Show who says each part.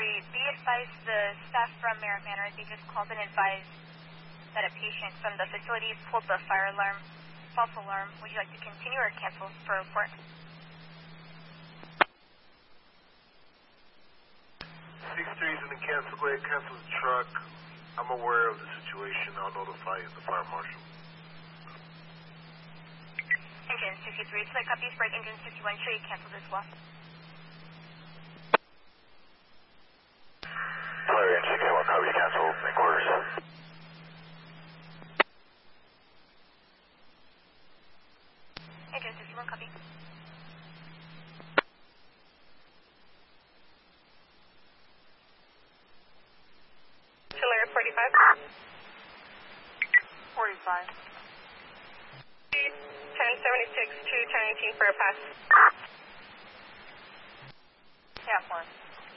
Speaker 1: Be advised the staff from Merritt Manor, they just called and advised that a patient from the facility pulled the fire alarm, false alarm. Would you like to continue or cancel for a report?
Speaker 2: 6-3's in the cancel. Go ahead, cancel the truck. I'm aware of the situation. I'll notify the fire marshal.
Speaker 1: Engine 63, select copies, break engine 61, show you canceled as well.
Speaker 3: Fire engine 61, copy, cancel, main quarters.
Speaker 1: Engine 61, copy. Chiller 45.
Speaker 4: 45.
Speaker 1: Turn 76 to turn 18 for a pass.
Speaker 4: Yeah, 4.